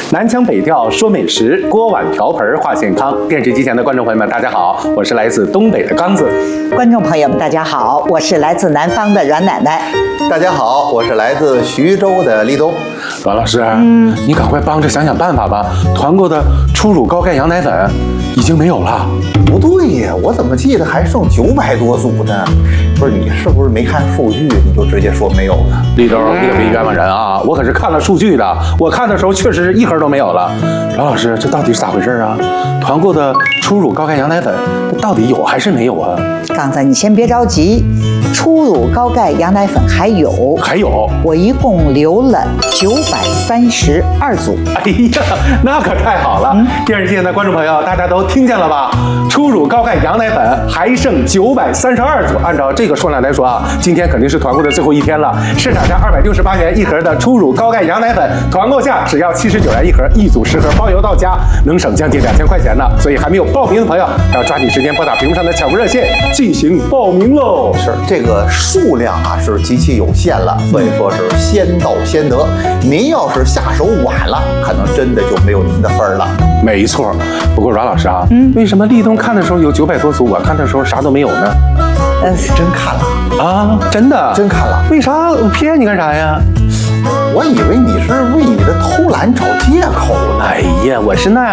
南腔北调说美食，锅碗瓢盆话健康。电视机前的观众朋友们，大家好，我是来自东北的刚子。 观众朋友们，大家好，我是来自南方的阮奶奶。 大家好，我是来自徐州的立冬。 阮老师，你赶快帮着想想办法吧。团购的初乳高钙羊奶粉已经没有了。 不对呀，我怎么记得还剩900多组呢？不是，你是不是没看数据，你就直接说没有了？ 立冬，你可别冤枉人啊！我可是看了数据的，我看的时候确实是一盒都没有了。阮老师，这到底是咋回事啊？团购的初乳高钙羊奶粉到底有还是没有啊？ 刚才你先别着急，初乳高钙羊奶粉还有，我一共留了932组。 哎呀，那可太好了！电视机前的观众朋友，大家都听见了吧？初乳高钙羊奶粉还剩932组，按照这个数量来说啊，今天肯定是团购的最后一天了。市场价268元一盒的初乳高钙羊奶粉，团购价只要79元一盒，一组10盒，包邮到家，能省将近2000块钱呢。所以还没有报名的朋友，还要抓紧时间拨打屏幕上的抢购热线进行报名喽。 是这个数量啊是极其有限了，所以说是先到先得。您要是下手晚了，可能真的就没有您的份儿了。 没错，不过阮老师啊，为什么立冬看的时候有900多组，我看的时候啥都没有呢？ 你真看了啊？真的？ 真看了？ 为啥？我骗你干啥呀？ 我以为你是为你的偷懒找借口呢。 哎呀，我是那样。